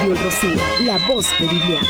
Radio El Rocío, la voz de Viviana.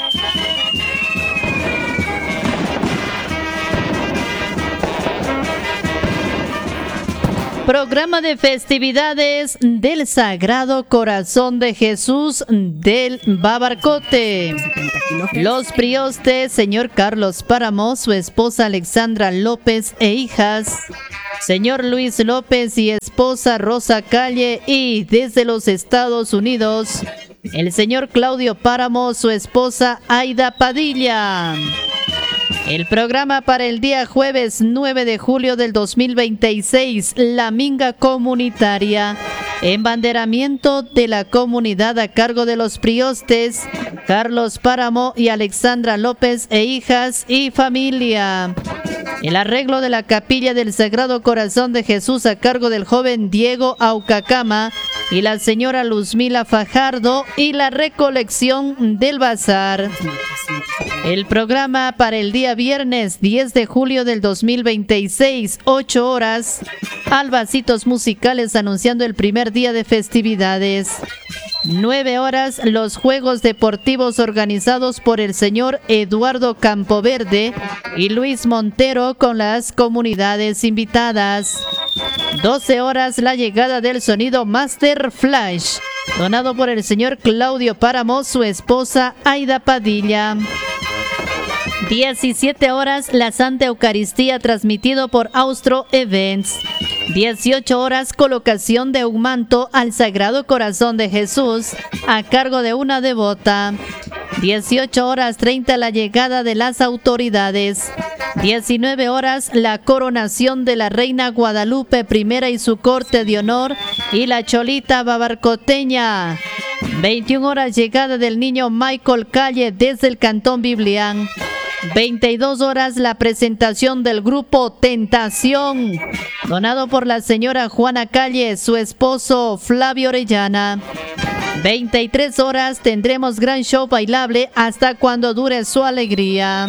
Programa de festividades del Sagrado Corazón de Jesús del Babarcote. Los priostes, señor Carlos Páramo, su esposa Alexandra López e hijas, señor Luis López y esposa Rosa Calle, y desde los Estados Unidos, el señor Claudio Páramo, su esposa Aida Padilla. El programa para el día jueves 9 de julio del 2026, la minga comunitaria, embanderamiento de la comunidad a cargo de los priostes Carlos Páramo y Alexandra López e hijas y familia. El arreglo de la capilla del Sagrado Corazón de Jesús a cargo del joven Diego Aucacama y la señora Luzmila Fajardo, y la recolección del bazar. El programa para el día viernes 10 de julio del 2026, 8 horas, albacitos musicales anunciando el primer día de festividades. 9 horas, los juegos deportivos organizados por el señor Eduardo Campoverde y Luis Montero con las comunidades invitadas. 12 horas, la llegada del sonido Master Flash, donado por el señor Claudio Páramo, su esposa Aida Padilla. 17 horas, la Santa Eucaristía transmitido por Austro Events. 18 horas, colocación de un manto al Sagrado Corazón de Jesús a cargo de una devota. 18 horas 30, la llegada de las autoridades. 19 horas, la coronación de la Reina Guadalupe I y su corte de honor y la Cholita babarcoteña. 21 horas, llegada del niño Michael Calle desde el Cantón Biblián. 22 horas, la presentación del grupo Tentación, donado por la señora Juana Calle, su esposo Flavio Orellana. 23 horas, tendremos gran show bailable hasta cuando dure su alegría.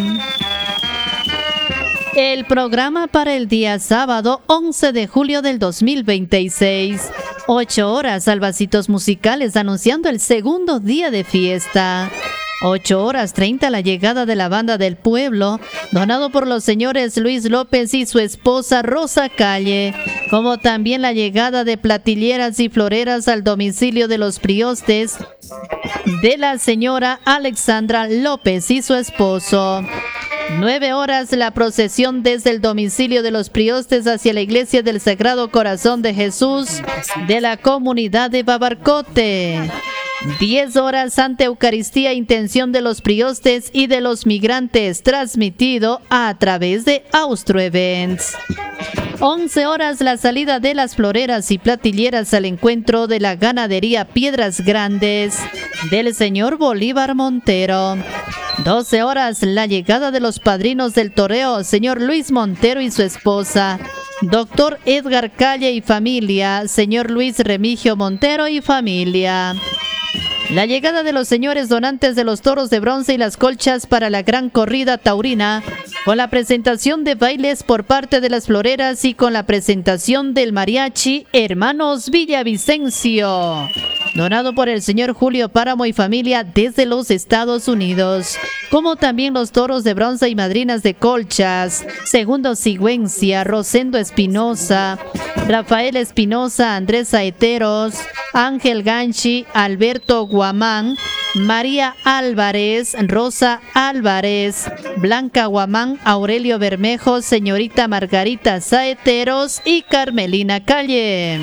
El programa para el día sábado 11 de julio del 2026. 8 horas, albacitos musicales anunciando el segundo día de fiesta. 8 horas 30, la llegada de la banda del pueblo, donado por los señores Luis López y su esposa Rosa Calle, como también la llegada de platilleras y floreras al domicilio de los priostes de la señora Alexandra López y su esposo. 9 horas, la procesión desde el domicilio de los priostes hacia la iglesia del Sagrado Corazón de Jesús de la comunidad de Babarcote. 10 horas, Santa Eucaristía, intención de los priostes y de los migrantes, transmitido a través de Austro Events. 11 horas, la salida de las floreras y platilleras al encuentro de la ganadería Piedras Grandes del señor Bolívar Montero. 12 horas, la llegada de los padrinos del toreo, señor Luis Montero y su esposa, doctor Edgar Calle y familia, señor Luis Remigio Montero y familia. La llegada de los señores donantes de los toros de bronce y las colchas para la gran corrida taurina, con la presentación de bailes por parte de las floreras y con la presentación del mariachi Hermanos Villavicencio, donado por el señor Julio Páramo y familia desde los Estados Unidos, como también los toros de bronce y madrinas de colchas, Segundo Sigüencia, Rosendo Espinosa, Rafael Espinosa, Andrés Saeteros, Ángel Ganchi, Alberto Guamán, María Álvarez, Rosa Álvarez, Blanca Guamán, Aurelio Bermejo, señorita Margarita Saeteros y Carmelina Calle.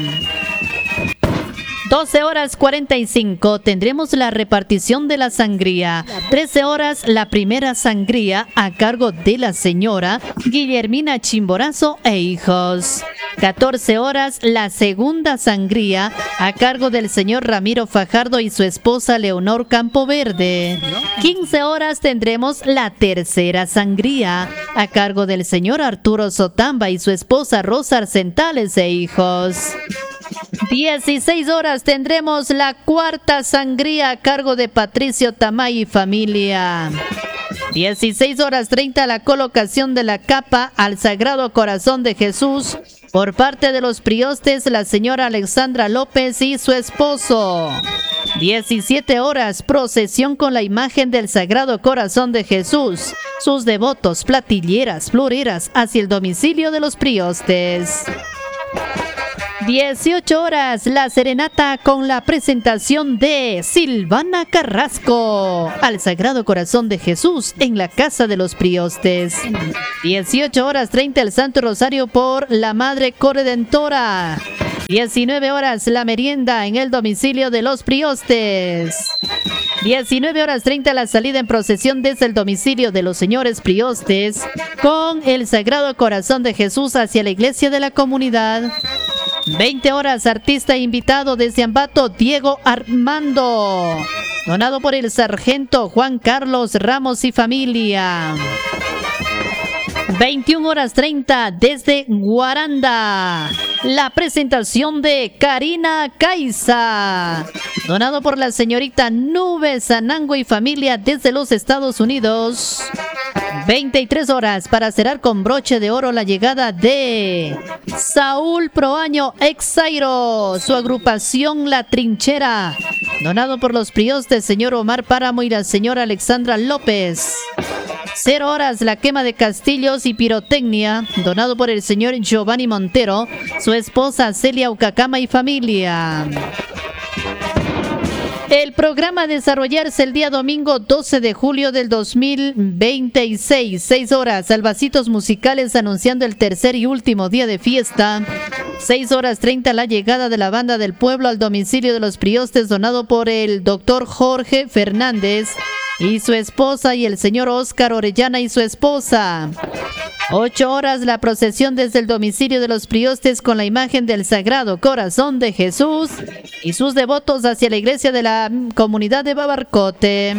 12 horas 45, tendremos la repartición de la sangría. 13 horas, la primera sangría a cargo de la señora Guillermina Chimborazo e hijos. 14 horas, la segunda sangría a cargo del señor Ramiro Fajardo y su esposa Leonor Campoverde. 15 horas, tendremos la tercera sangría a cargo del señor Arturo Sotamba y su esposa Rosa Arcentales e hijos. 16 horas, tendremos la cuarta sangría a cargo de Patricio Tamay y familia. 16 horas 30, la colocación de la capa al Sagrado Corazón de Jesús Por parte de los priostes, la señora Alexandra López y su esposo. 17 horas, procesión con la imagen del Sagrado Corazón de Jesús. Sus devotos, platilleras, floreras, hacia el domicilio de los priostes. 18 horas, la serenata con la presentación de Silvana Carrasco al Sagrado Corazón de Jesús en la Casa de los Priostes. 18 horas 30, el Santo Rosario por la Madre Corredentora. 19 horas, la merienda en el domicilio de los priostes. 19 horas 30, la salida en procesión desde el domicilio de los señores priostes con el Sagrado Corazón de Jesús hacia la iglesia de la comunidad. 20 horas, artista invitado desde Ambato, Diego Armando, donado por el sargento Juan Carlos Ramos y familia. 21 horas 30, desde Guaranda, la presentación de Karina Caiza, donado por la señorita Nube Sanango y familia desde los Estados Unidos. 23 horas para cerrar con broche de oro la llegada de Saúl Proaño Exairo, su agrupación La Trinchera, donado por los priostes señor Omar Páramo y la señora Alexandra López. 0 horas, la quema de castillos y pirotecnia, donado por el señor Giovanni Montero, su esposa Celia Ucacama y familia. El programa a desarrollarse el día domingo 12 de julio del 2026, 6 horas, albasitos musicales anunciando el tercer y último día de fiesta. 6 horas 30, la llegada de la banda del pueblo al domicilio de los priostes, donado por el doctor Jorge Fernández y su esposa y el señor Óscar Orellana y su esposa. 8 horas, la procesión desde el domicilio de los priostes con la imagen del Sagrado Corazón de Jesús y sus devotos hacia la iglesia de la comunidad de Babarcote.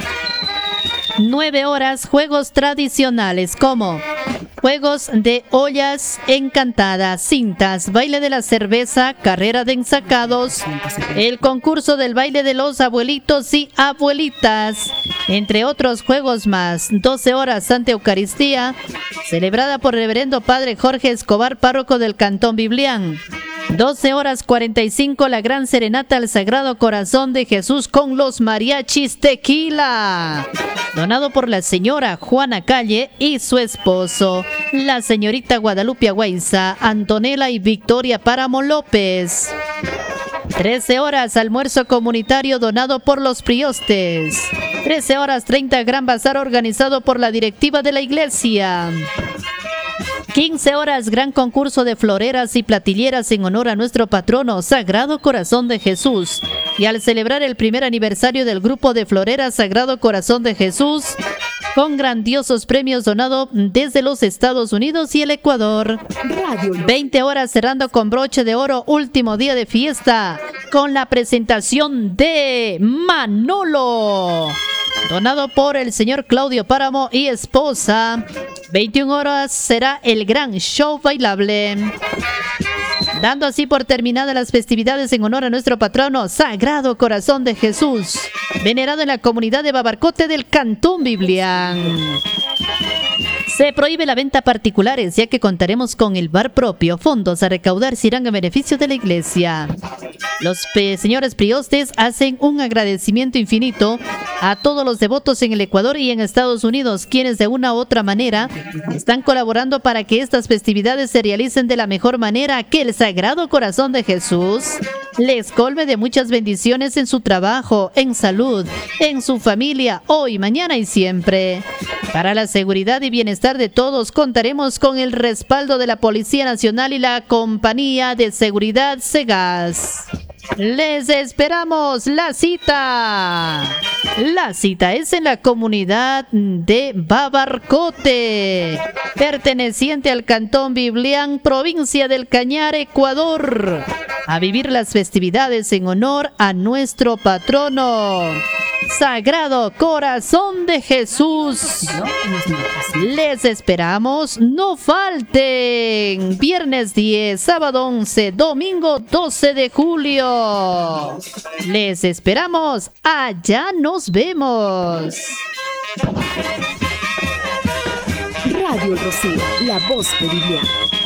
9 horas, juegos tradicionales como juegos de ollas encantadas, cintas, baile de la cerveza, carrera de ensacados, el concurso del baile de los abuelitos y abuelitas, entre otros juegos más. 12 horas, Santa Eucaristía, celebrada por Reverendo Padre Jorge Escobar, párroco del Cantón Biblián. 12 horas 45, la gran serenata al Sagrado Corazón de Jesús con los mariachis Tequila, donado por la señora Juana Calle y su esposo, la señorita Guadalupe Agüeiza, Antonella y Victoria Páramo López. 13 horas, almuerzo comunitario donado por los priostes. 13 horas 30, gran bazar organizado por la directiva de la iglesia. 15 horas, gran concurso de floreras y platilleras en honor a nuestro patrono Sagrado Corazón de Jesús. Y al celebrar el primer aniversario del grupo de floreras Sagrado Corazón de Jesús, con grandiosos premios donados desde los Estados Unidos y el Ecuador. 20 horas, cerrando con broche de oro, último día de fiesta, con la presentación de Manolo, donado por el señor Claudio Páramo y esposa. 21 horas será el gran show bailable, dando así por terminadas las festividades en honor a nuestro patrono Sagrado Corazón de Jesús, venerado en la comunidad de Babarcote del Cantón Biblián. Se prohíbe la venta a particulares, ya que contaremos con el bar propio. Fondos a recaudar se irán a beneficio de la iglesia. Los señores priostes hacen un agradecimiento infinito a todos los devotos en el Ecuador y en Estados Unidos, quienes de una u otra manera están colaborando para que estas festividades se realicen de la mejor manera. Que el Sagrado Corazón de Jesús les colme de muchas bendiciones en su trabajo, en salud, en su familia, hoy, mañana y siempre. Para la seguridad y bienestar de todos, contaremos con el respaldo de la Policía Nacional y la Compañía de Seguridad Segas. Les esperamos. La cita es en la comunidad de Babarcote, perteneciente al Cantón Biblián, provincia del Cañar, Ecuador, a vivir las festividades en honor a nuestro patrono Sagrado Corazón de Jesús. Les esperamos, no falten. Viernes 10, sábado 11, domingo 12 de julio. Les esperamos, allá nos vemos. Radio El Rocío, la voz de Biblián.